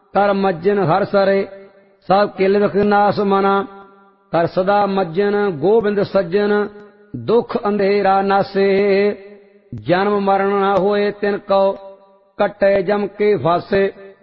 ਕਰ ਮੱਜਨ ਹਰ ਸਰੇ ਸਭ ਕਿਲ ਵਿਖ ਨਾਸ ਮਨਾ ਕਰ ਸਦਾ ਮੱਜਨ ਗੋਬਿੰਦ ਸੱਜਣ ਦੁਖ ਅੰਧੇਰਾ ਨਾਸੇ ਜਨਮ ਮਰਨ ਨਾ ਹੋਏ ਤਿਨ ਕਉ ਕੱਟੇ ਜਮ ਕੇ ਫਾਸੇ